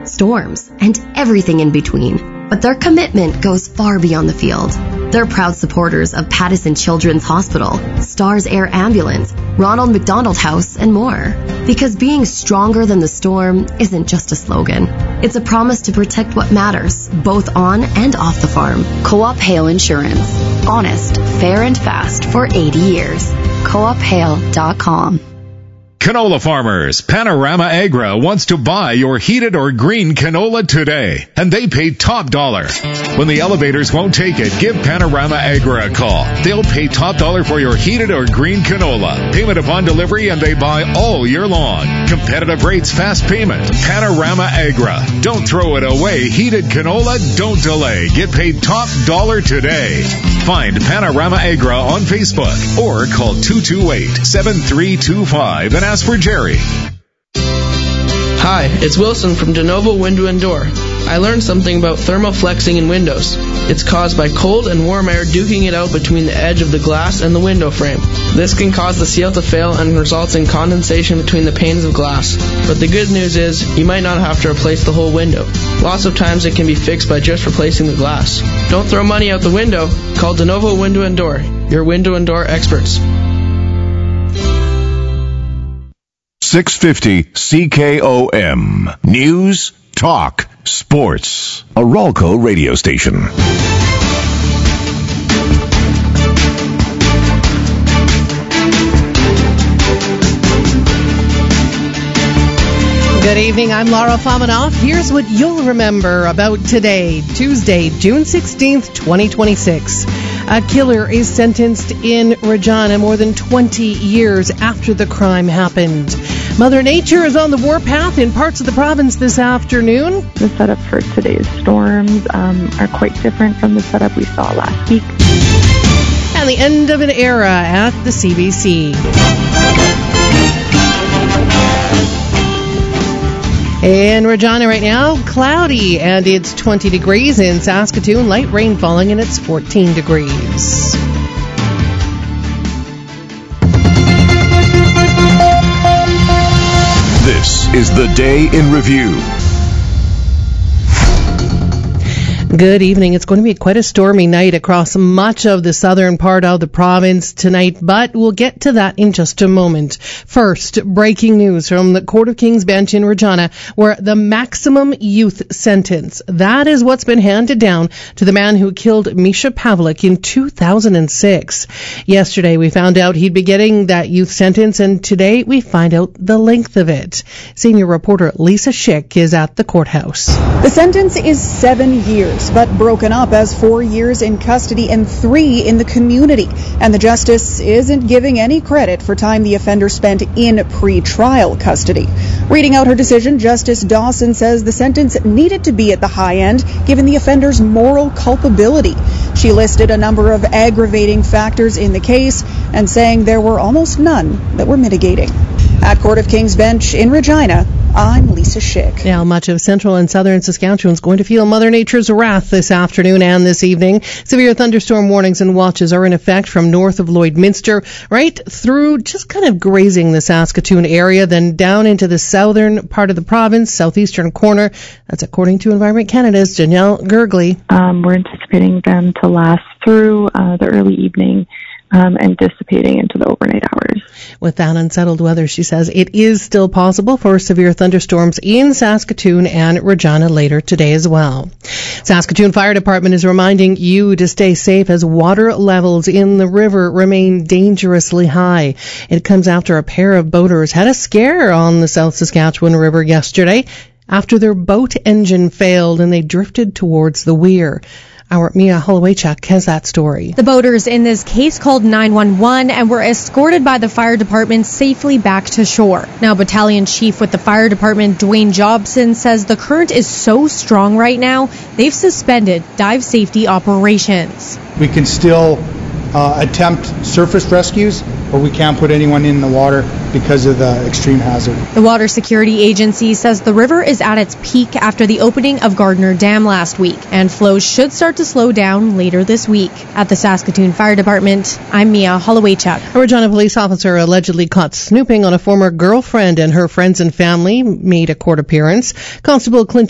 storms, and everything in between. But their commitment goes far beyond the field. They're proud supporters of Pattison Children's Hospital, Stars Air Ambulance, Ronald McDonald House, and more. Because being stronger than the storm isn't just a slogan. It's a promise to protect what matters, both on and off the farm. Co-op Hail Insurance. Honest, fair, and fast for 80 years. CoopHail.com. Canola farmers, Panorama Agra wants to buy your heated or green canola today, and they pay top dollar. When the elevators won't take it, give Panorama Agra a call. They'll pay top dollar for your heated or green canola. Payment upon delivery, and they buy all year long. Competitive rates, fast payment. Panorama Agra. Don't throw it away. Heated canola, don't delay. Get paid top dollar today. Find Panorama Agra on Facebook or call 228-7325 and ask for Jerry. Hi, it's Wilson from DeNovo Window and Door. I learned something about thermoflexing in windows. It's caused by cold and warm air duking it out between the edge of the glass and the window frame. This can cause the seal to fail and results in condensation between the panes of glass. But the good news is, you might not have to replace the whole window. Lots of times it can be fixed by just replacing the glass. Don't throw money out the window. Call DeNovo Window and Door, your window and door experts. 650 CKOM. News, talk, sports. A Ralco radio station. Good evening, I'm Laura Famanoff. Here's what you'll remember about today, Tuesday, June 16th, 2026. A killer is sentenced in Regina more than 20 years after the crime happened. Mother Nature is on the warpath in parts of the province this afternoon. The setup for today's storms are quite different from the setup we saw last week. And the end of an era at the CBC. In Regina right now, cloudy, and it's 20 degrees. In Saskatoon, light rain falling, and it's 14 degrees. This is the Day in Review. Good evening. It's going to be quite a stormy night across much of the southern part of the province tonight, but we'll get to that in just a moment. First, breaking news from the Court of King's Bench in Regina, where the maximum youth sentence, that is what's been handed down to the man who killed Misha Pavlik in 2006. Yesterday, we found out he'd be getting that youth sentence, and today we find out the length of it. Senior reporter Lisa Schick is at the courthouse. The sentence is 7 years. But broken up as 4 years in custody and 3 in the community. And the justice isn't giving any credit for time the offender spent in pre-trial custody. Reading out her decision, Justice Dawson says the sentence needed to be at the high end, given the offender's moral culpability. She listed a number of aggravating factors in the case and saying there were almost none that were mitigating. At Court of King's Bench in Regina, I'm Lisa Schick. Now, much of central and southern Saskatchewan is going to feel Mother Nature's wrath this afternoon and this evening. Severe thunderstorm warnings and watches are in effect from north of Lloydminster right through just kind of grazing the Saskatoon area, then down into the southern part of the province, southeastern corner. That's according to Environment Canada's Janelle Gergley. We're anticipating them to last through the early evening and dissipating into the overnight hours. With that unsettled weather, she says it is still possible for severe thunderstorms in Saskatoon and Regina later today as well. Saskatoon Fire Department is reminding you to stay safe as water levels in the river remain dangerously high. It comes after a pair of boaters had a scare on the South Saskatchewan River yesterday after their boat engine failed and they drifted towards the weir. Our Mia Holowaychuk has that story. The boaters in this case called 911 and were escorted by the fire department safely back to shore. Now, Battalion Chief with the fire department, Dwayne Jobson, says the current is so strong right now, they've suspended dive safety operations. We can still attempt surface rescues, but we can't put anyone in the water because of the extreme hazard. The Water Security Agency says the river is at its peak after the opening of Gardner Dam last week, and flows should start to slow down later this week. At the Saskatoon Fire Department, I'm Mia Holowaychuk. A Regina police officer allegedly caught snooping on a former girlfriend and her friends and family made a court appearance. Constable Clinton